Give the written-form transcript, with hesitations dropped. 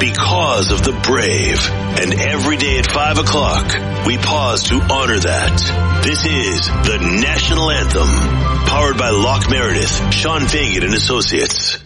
because of the brave. And every day at 5 o'clock, we pause to honor that. This is the National Anthem, powered by Locke Meredith, Sean Fagan and Associates.